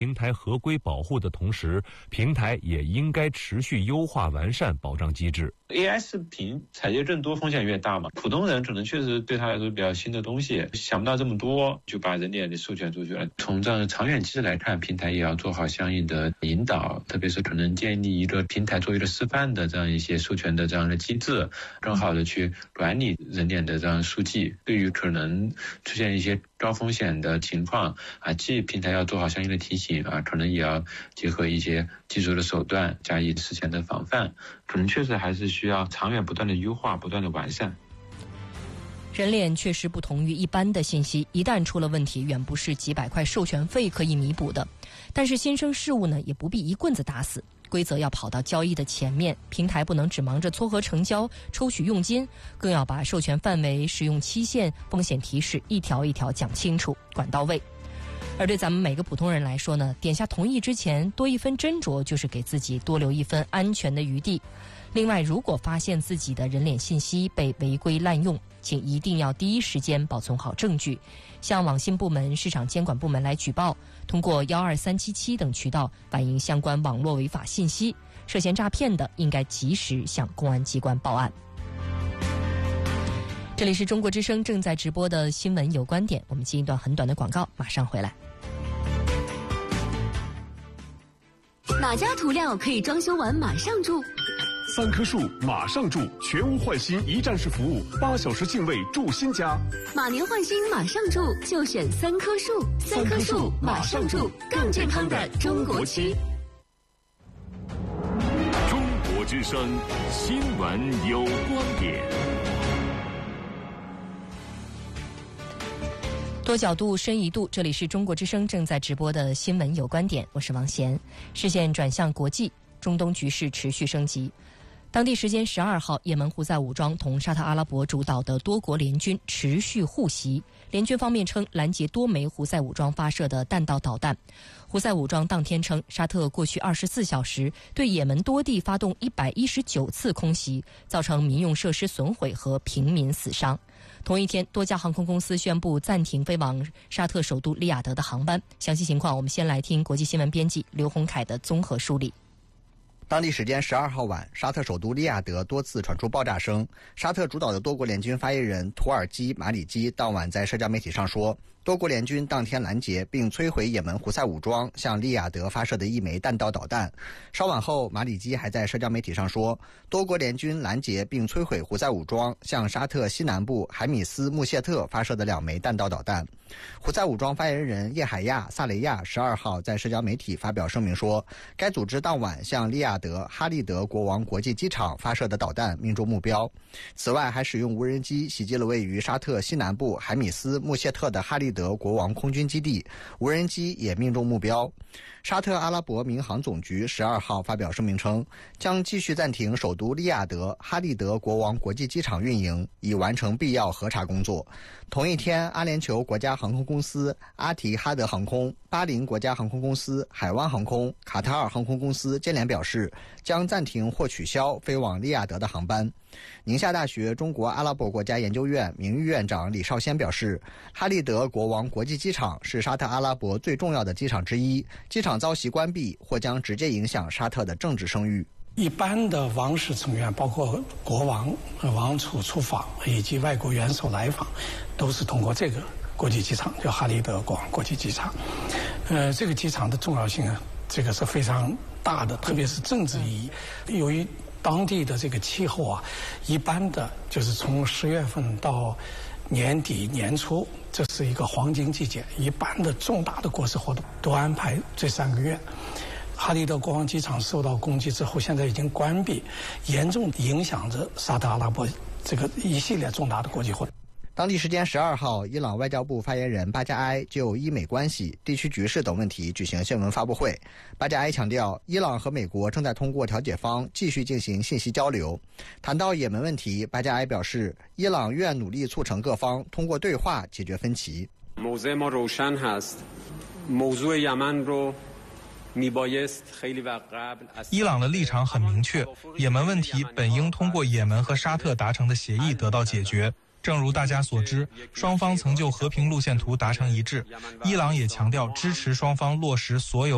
平台合规保护的同时，平台也应该持续优化完善保障机制。 AI 视频采集更多，风险越大嘛。普通人可能确实对他来说比较新的东西，想不到这么多，就把人脸的授权出去了。从这样的长远机制来看，平台也要做好相应的引导，特别是可能建立一个平台作为一个示范的这样一些授权的这样的机制，更好的去管理人脸的这样数据。对于可能出现一些高风险的情况既平台要做好相应的提醒可能也要结合一些技术的手段加以事前的防范，可能确实还是需要长远不断的优化，不断的完善。 人脸确实不同于一般的信息，一旦出了问题，远不是几百块授权费可以弥补的。但是新生事物呢，也不必一棍子打死，规则要跑到交易的前面，平台不能只忙着撮合成交、抽取佣金，更要把授权范围、使用期限、风险提示一条一条讲清楚，管到位。而对咱们每个普通人来说呢，点下同意之前多一分斟酌，就是给自己多留一分安全的余地。另外，如果发现自己的人脸信息被违规滥用，请一定要第一时间保存好证据，向网信部门、市场监管部门来举报，通过12377等渠道反映相关网络违法信息。涉嫌诈骗的，应该及时向公安机关报案。这里是中国之声正在直播的新闻有观点，我们进一段很短的广告，马上回来。 哪家涂料可以装修完马上住 ？3棵树马上住，全屋换新一站式服务，8小时净位住新家。 马年换新马上住，就选3棵树。3棵树马上住，更健康的中国区。 中国之声新闻有观点。 多角度深一度，这里是中国之声正在直播的新闻有观点，我是王贤。视线转向国际，中东局势持续升级。当地时间12号，也门胡塞武装同沙特阿拉伯主导的多国联军持续互袭。联军方面称拦截多枚胡塞武装发射的弹道导弹。胡塞武装当天称，沙特过去24小时对也门多地发动119次空袭，造成民用设施损毁和平民死伤。同一天，多家航空公司宣布暂停飞往沙特首都利雅得的航班。详细情况，我们先来听国际新闻编辑刘洪凯的综合梳理。 当地时间12号晚，沙特首都利雅得多次传出爆炸声。沙特主导的多国联军发言人土耳其马里基当晚在社交媒体上说，多国联军当天拦截并摧毁也门胡塞武装向利雅得发射的1枚弹道导弹。稍晚后，马里基还在社交媒体上说，多国联军拦截并摧毁胡塞武装向沙特西南部海米斯穆谢特发射的2枚弹道导弹。胡塞武装发言人叶海亚·萨雷亚12号在社交媒体发表声明说，该组织当晚向利雅得哈利德国王国际机场发射的导弹命中目标。此外，还使用无人机袭击了位于沙特西南部海米斯穆谢特的哈利德国王空军基地，无人机也命中目标。沙特阿拉伯民航总局12号发表声明称，将继续暂停首都利雅得哈利德国王国际机场运营，以完成必要核查工作。同一天，阿联酋国家航空公司、阿提哈德航空、巴林国家航空公司、海湾航空、卡塔尔航空公司接连表示，将暂停或取消飞往利雅得的航班。宁夏大学中国阿拉伯国家研究院名誉院长李少先表示，哈利德国王国际机场是沙特阿拉伯最重要的机场之一，机场遭袭关闭或将直接影响沙特的政治声誉。 一般的王室成员，包括国王、王储出访以及外国元首来访，都是通过这个国际机场，叫哈利德国王国际机场。这个机场的重要性这个是非常大的，特别是政治意义。由于当地的这个气候一般的就是从10月份到年底年初，这是一个黄金季节，一般的重大的国事活动都安排这3个月。哈利德国王机场受到攻击之后，现在已经关闭，严重影响着沙特阿拉伯这个一系列重大的国际活动。 当地时间12号，伊朗外交部发言人巴加埃就伊美关系、地区局势等问题举行新闻发布会。巴加埃强调，伊朗和美国正在通过调解方继续进行信息交流。谈到也门问题，巴加埃表示，伊朗愿努力促成各方通过对话解决分歧。 伊朗的立场很明确，也门问题本应通过也门和沙特达成的协议得到解决。正如大家所知，双方曾就和平路线图达成一致，伊朗也强调支持双方落实所有